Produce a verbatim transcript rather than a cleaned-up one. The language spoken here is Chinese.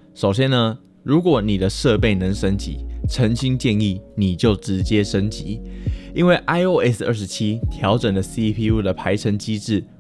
首先呢，如果你的设备能升级，诚心建议你就直接升级，因为 i O S 二十七 调整了 C P U 的排程机制，